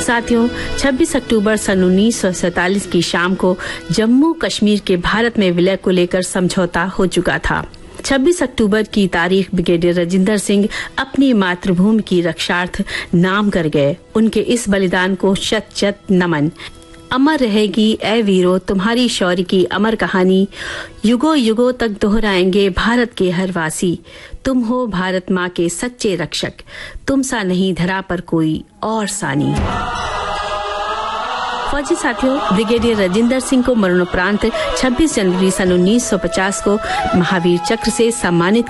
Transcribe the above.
साथियों, 26 अक्टूबर सन 1947 की शाम को जम्मू कश्मीर के भारत में विलय को लेकर समझौता हो चुका था। 26 अक्टूबर की तारीख ब्रिगेडियर राजिंदर सिंह अपनी मातृभूमि की रक्षार्थ नाम कर गए। उनके इस बलिदान को शत शत नमन। अमर रहेगी ए वीरो तुम्हारी शौर्य की अमर कहानी, युगों युगों तक दोहराएंगे भारत के हर वासी। तुम हो भारत माँ के सच्चे रक्षक, तुम सा नहीं धरा पर कोई और सानी। फौजी साथियों, ब्रिगेडियर राजिंदर सिंह को मरणोपरांत 26 जनवरी सन 1950 को महावीर चक्र से सम्मानित